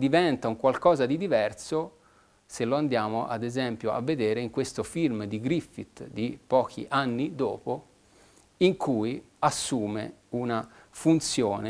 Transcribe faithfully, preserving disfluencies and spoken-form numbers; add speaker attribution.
Speaker 1: diventa un qualcosa di diverso se lo andiamo ad esempio a vedere in questo film di Griffith di pochi anni dopo, in cui assume una funzione